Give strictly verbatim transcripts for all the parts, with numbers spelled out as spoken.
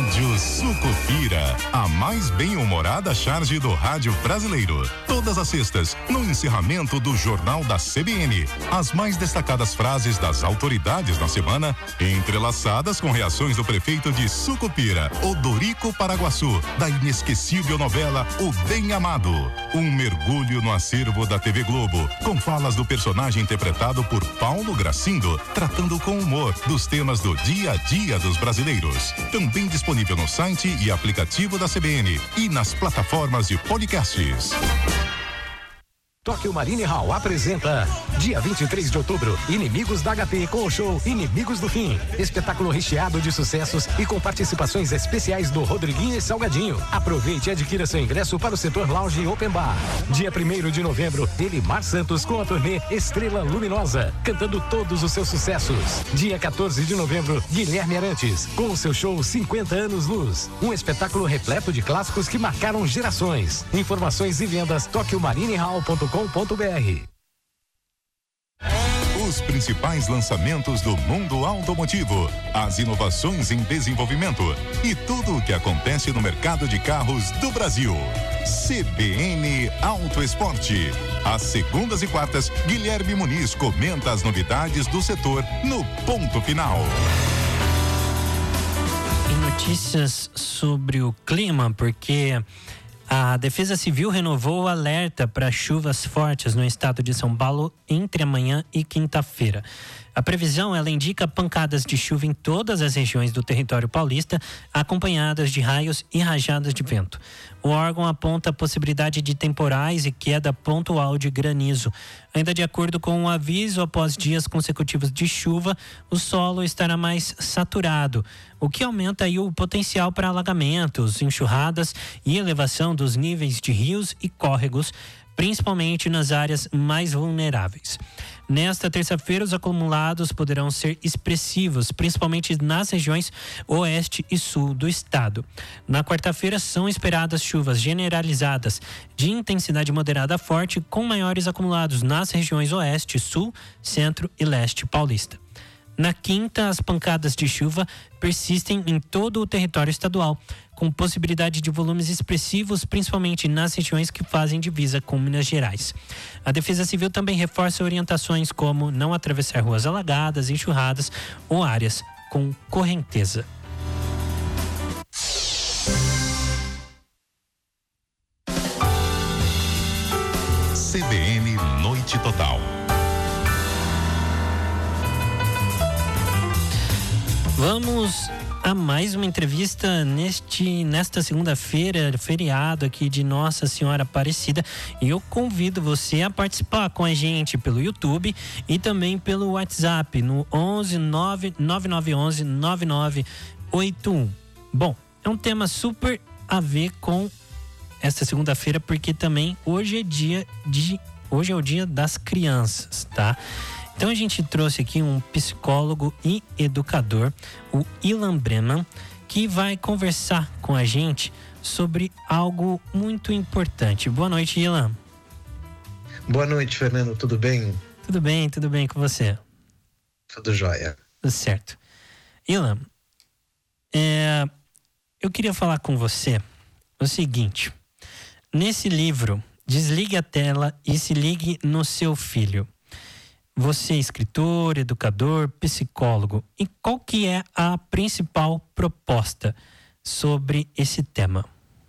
Rádio Sucupira, a mais bem-humorada charge do rádio brasileiro. Todas as sextas, no encerramento do Jornal da C B N, as mais destacadas frases das autoridades na semana, entrelaçadas com reações do prefeito de Sucupira, Odorico Paraguaçu, da inesquecível novela O Bem Amado. Um mergulho no acervo da T V Globo, com falas do personagem interpretado por Paulo Gracindo, tratando com humor dos temas do dia a dia dos brasileiros. Também disponível no site e aplicativo da C B N e nas plataformas de podcasts. Tóquio Marine Hall apresenta dia vinte e três de outubro, Inimigos da H P com o show Inimigos do Fim. Espetáculo recheado de sucessos e com participações especiais do Rodriguinho e Salgadinho. Aproveite e adquira seu ingresso para o setor Lounge e Open Bar. Dia primeiro de novembro, Elimar Santos com a turnê Estrela Luminosa, cantando todos os seus sucessos. Dia quatorze de novembro, Guilherme Arantes com o seu show cinquenta anos Luz. Um espetáculo repleto de clássicos que marcaram gerações. Informações e vendas tóquio marine hall ponto com ponto br. Os principais lançamentos do mundo automotivo, as inovações em desenvolvimento e tudo o que acontece no mercado de carros do Brasil. C B N Auto Esporte. Às segundas e quartas, Guilherme Muniz comenta as novidades do setor no Ponto Final. Tem notícias sobre o clima, porque a Defesa Civil renovou o alerta para chuvas fortes no estado de São Paulo entre amanhã e quinta-feira. A previsão, ela indica pancadas de chuva em todas as regiões do território paulista, acompanhadas de raios e rajadas de vento. O órgão aponta a possibilidade de temporais e queda pontual de granizo. Ainda de acordo com o aviso, após dias consecutivos de chuva, o solo estará mais saturado, o que aumenta aí o potencial para alagamentos, enxurradas e elevação dos níveis de rios e córregos, principalmente nas áreas mais vulneráveis. Nesta terça-feira, os acumulados poderão ser expressivos, principalmente nas regiões oeste e sul do estado. Na quarta-feira, são esperadas chuvas generalizadas de intensidade moderada a forte, com maiores acumulados nas regiões oeste, sul, centro e leste paulista. Na quinta, as pancadas de chuva persistem em todo o território estadual, com possibilidade de volumes expressivos, principalmente nas regiões que fazem divisa com Minas Gerais. A Defesa Civil também reforça orientações como não atravessar ruas alagadas, enxurradas ou áreas com correnteza. C B N Noite Total. Vamos a mais uma entrevista neste, nesta segunda-feira, feriado aqui de Nossa Senhora Aparecida. E eu convido você a participar com a gente pelo YouTube e também pelo WhatsApp no onze nove nove nove um um nove nove oito um. Bom, é um tema super a ver com esta segunda-feira, porque também hoje é dia de hoje é o dia das crianças, tá? Então a gente trouxe aqui um psicólogo e educador, o Ilan Breman, que vai conversar com a gente sobre algo muito importante. Boa noite, Ilan. Boa noite, Fernando. Tudo bem? Tudo bem, tudo bem com você? Tudo jóia. Tudo certo. Ilan, é, eu queria falar com você o seguinte. Nesse livro, Desligue a Tela e Se Ligue no Seu Filho. Você é escritor, educador, psicólogo. E qual que é a principal proposta sobre esse tema?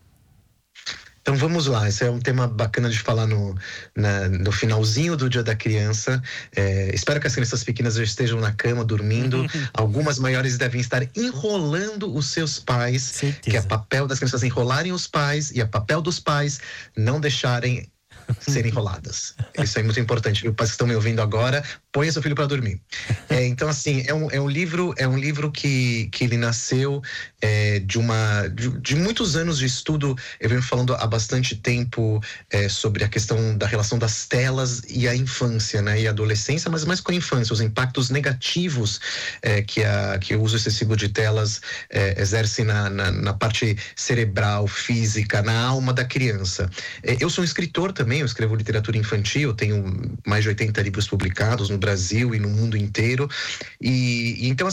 Então vamos lá, esse é um tema bacana de falar no, na, no finalzinho do Dia da Criança. É, espero que as crianças pequenas já estejam na cama dormindo. Algumas maiores devem estar enrolando os seus pais. Certeza. Que é papel das crianças enrolarem os pais e é papel dos pais não deixarem serem enroladas. Isso é muito importante. Os pais que estão me ouvindo agora, ponha seu filho para dormir. É, então, assim, é um, é um livro, é um livro que, que ele nasceu é, de uma de, de muitos anos de estudo. Eu venho falando há bastante tempo é, sobre a questão da relação das telas e a infância, né? E a adolescência, mas mais com a infância, os impactos negativos é, que, a, que o uso excessivo de telas é, exerce na, na, na parte cerebral, física, na alma da criança. É, eu sou um escritor também. Eu escrevo literatura infantil, tenho mais de oitenta livros publicados no Brasil e no mundo inteiro. E, e então,